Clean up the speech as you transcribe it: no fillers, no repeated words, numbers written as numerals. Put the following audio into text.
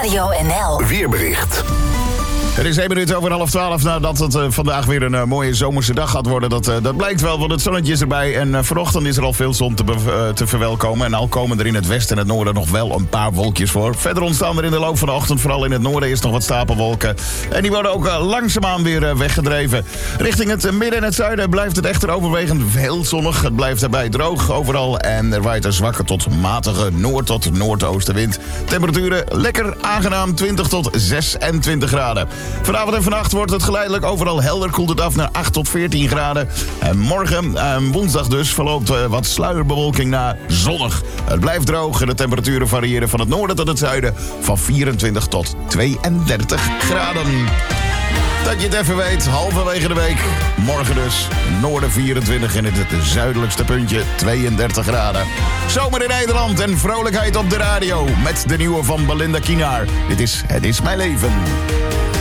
Radio NL. Weerbericht. Het is 1 minuut over 11:30 nadat het vandaag weer een mooie zomerse dag gaat worden. Dat blijkt wel, want het zonnetje is erbij. En vanochtend is er al veel zon te verwelkomen. En al komen er in het westen en het noorden nog wel een paar wolkjes voor. Verder ontstaan er in de loop van de ochtend, vooral in het noorden, eerst nog wat stapelwolken. En die worden ook langzaamaan weer weggedreven. Richting het midden en het zuiden blijft het echter overwegend heel zonnig. Het blijft daarbij droog overal. En er waait een zwakke tot matige noord- tot noordoostenwind. Temperaturen lekker aangenaam 20 tot 26 graden. Vanavond en vannacht wordt het geleidelijk overal helder. Koelt het af naar 8 tot 14 graden. En morgen, woensdag dus, verloopt wat sluierbewolking naar zonnig. Het blijft droog en de temperaturen variëren van het noorden tot het zuiden van 24 tot 32 graden. Dat je het even weet, halverwege de week. Morgen dus, noorden 24 en het zuidelijkste puntje 32 graden. Zomer in Nederland en vrolijkheid op de radio. Met de nieuwe van Belinda Kienaar. Dit is Het is mijn leven.